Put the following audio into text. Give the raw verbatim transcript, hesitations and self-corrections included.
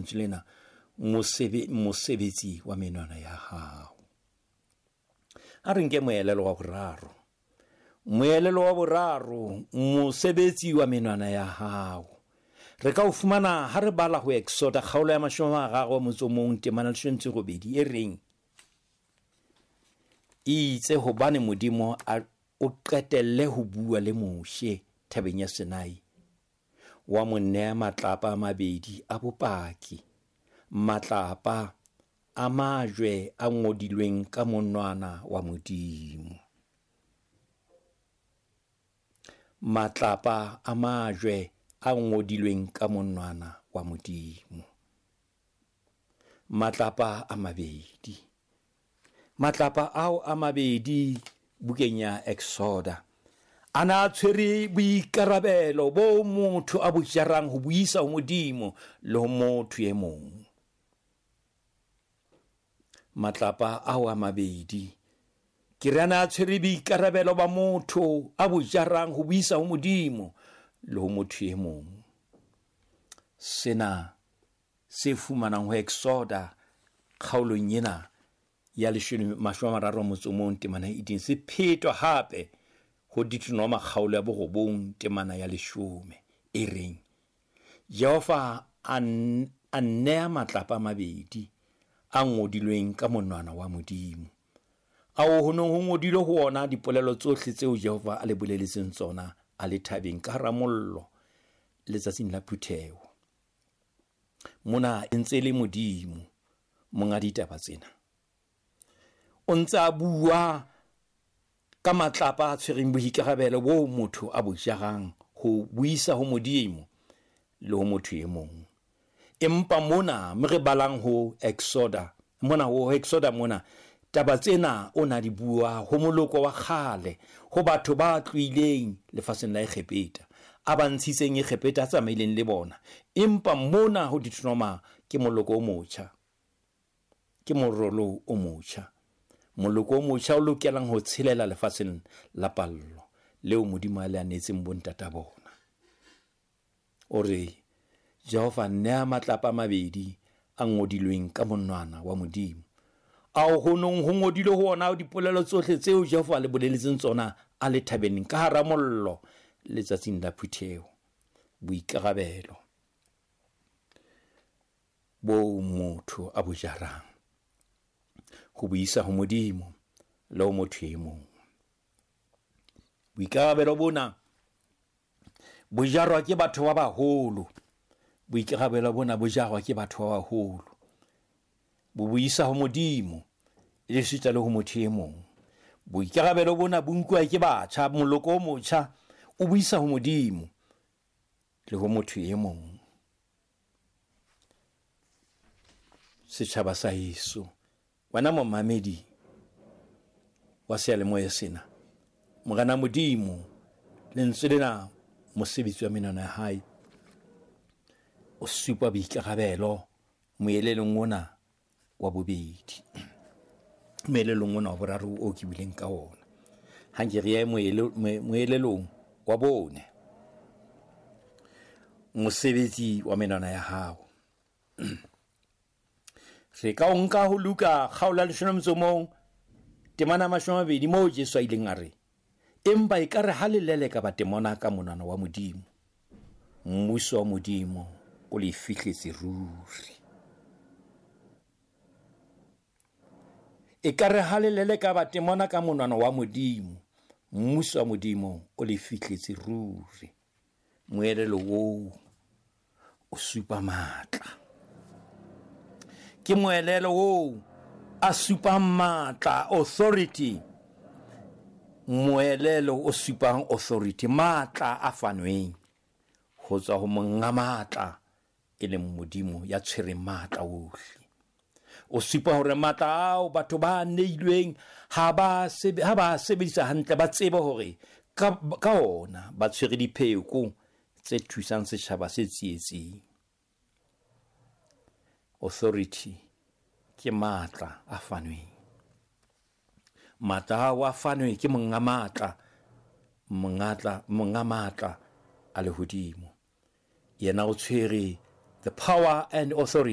lentswe lena mosebe mosebetsi wa menwana ya hao. A re nke moelelo wa boraro. Moelelo wa boraro, mosebetsi wa menwana ya hao. Re ka o fumana ha re bala ho Exoda kgaolo ya mashome a mararo motso mong temana leshome le robedi e reng itse hobane Modimo o qetelle ho bua le Moshe thabeng ya Sinai wa mo neha matlapa a mabedi a bopaki, matlapa a majwe a ngodilweng ka monwana wa Modimo. Matlapa a majwe a ngodilweng ka monwana wa Modimo. Matlapa a mabedi. Matlapa ao a mabedi bukeng ya Exoda ana tshwere boikarabelo bo motho a bo jarang ho buisa ho Modimo le ho motho e mong. Matlapa ao a mabedi ke rana tshwere boikarabelo ba motho a bo jarang ho buisa ho Modimo le ho motho e mong. Sena se fumanang ho Exoda kgaolong ena ya leshome mashome a mararo motso mong temana ya eighteen se phetwa hape ho Deuteronomy kgaolo ya borobong temana ya leshome e reng Jehova a nneha matlapa a mabedi a ngodilweng ka monwana wa Modimo. Ao ho nong ho ngodilwe ho ona dipolelo tsohle tseo Jehova a le boleletseng tsona a le thabeng ka hara mollo letsatsing la phutheho. Mona e ntse le Modimo monga ditaba tsena o ntse a bua ka matlapa a tshwereng boikarabelo bo motho a bo jarang ho buisa ho Modimo le ho motho e mong. Empa mona mo re balang ho Exoda mona ho Exoda mona taba tsena ona di bua ho moloko wa khale ho batho ba tloileng lefatsheng la Egepeta a ba ntshitseng Egepeta tsamaileng le bona. Empa mona ho Deuteronomy ke moloko o motjha, ke morolo o motjha, moloko o motjha o lokelang ho tshelela lefatsheng la pallo leo Modimo a le anetseng bontata bona. Ore Jehova nneha matlapa a mabedi a ngodilweng ka monwana wa Modimo. Ao ho nong ho ngodilwe ho ona dipolelo tsohle tseo Jehova le boleletseng tsona a le thabeng ka hara mollo letsatsing la phutheho. Boikarabelo bo motho a bo jarang ho buisa ho Modimo le ho motho e mong. Boikarabelo bona bo jarwa ke batho ba baholo. Boikarabelo bona bo jarwa ke batho ba baholo. Bo buisa ho Modimo le sita le ho motho e mong. Boikarabelo bona bo nkuwa ke batjha, moloko o motjha o buisa ho Modimo le ho motho e mong. Setjhaba sa Yesu, wana momamedi wa seyalemoya sena, morena Modimo lentswe lena mosebetsi wa menwana ya hae o supa boikarabelo moelelong ona wa bobedi, moelelong ona wa boraro o ke bileng ka ona. Ha ke re moelelong wa bone, mosebetsi wa menwana ya hao. Re ka o nka ho Luka kgaolo ya leshome motso mong temana mashome a mabedi moo Jesu a ileng a re empa e ka re ha lelele ka ba temona ka monwana wa Modimo, mmuso wa Modimo o le fihletse ruri. E ka re ha lelele ka ba temona ka monwana wa Modimo, mmuso wa Modimo o le fihletse ruri. Moelelo wo o supa matla, ke moelelo wo a supa matla, authority. Moelelo o supang authority, matla a fanweng ho tswa ho monga matla e leng Modimo ya tshwereng matla ohle. O supa hore matla ao batho ba neilweng ha ba sebe ha ba sebedisa hantle, ba tseba hore ka ka ona ba tshwere dipheko tse thusang setjhaba se tsietsing. Authority ke matla a fanweng. Matla wa fanwe ke monga matla, mongatla monga matla a lehodimo. Yena o tshwere the power and authority